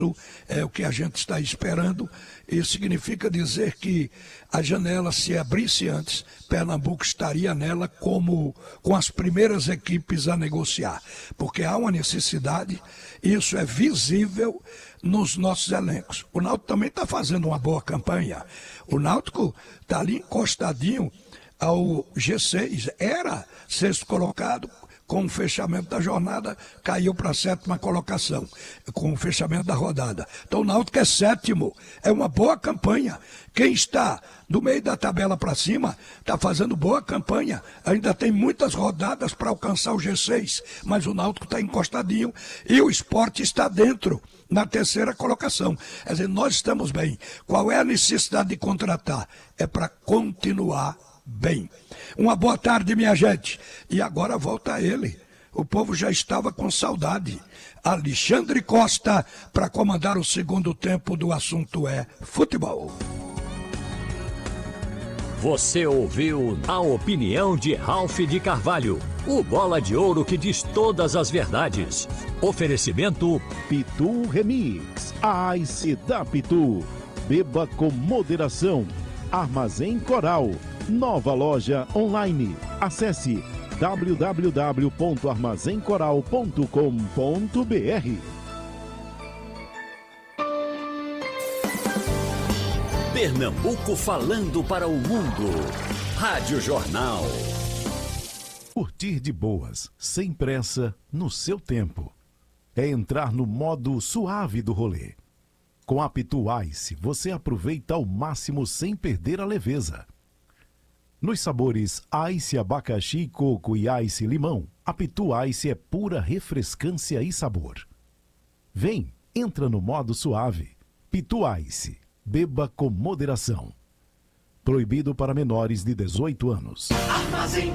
É o que a gente está esperando. Isso significa dizer que a janela, se abrisse antes, Pernambuco estaria nela com as primeiras equipes a negociar, porque há uma necessidade, isso é visível nos nossos elencos. O Náutico também está fazendo uma boa campanha. O Náutico está ali encostadinho ao G6, era sexto colocado. Com o fechamento da jornada, caiu para a 7ª colocação, com o fechamento da rodada. Então o Náutico é 7º, é uma boa campanha. Quem está do meio da tabela para cima está fazendo boa campanha. Ainda tem muitas rodadas para alcançar o G6, mas o Náutico está encostadinho e o Sport está dentro, na 3ª colocação. Quer dizer, nós estamos bem. Qual é a necessidade de contratar? É para continuar bem. Uma boa tarde, minha gente. E agora volta ele. O povo já estava com saudade. Alexandre Costa para comandar o segundo tempo do Assunto é Futebol. Você ouviu a opinião de Ralph de Carvalho, o bola de ouro que diz todas as verdades. Oferecimento Pitu Remix, a Ice da Pitu. Beba com moderação. Armazém Coral. Nova loja online. Acesse www.armazencoral.com.br. Pernambuco falando para o mundo. Rádio Jornal. Curtir de boas, sem pressa, no seu tempo. É entrar no modo suave do rolê. Com a Pitu Ice, você aproveita ao máximo sem perder a leveza. Nos sabores Ice abacaxi, coco e Ice limão, a Pitu Ice é pura refrescância e sabor. Vem, entra no modo suave. Pitu Ice, beba com moderação. Proibido para menores de 18 anos.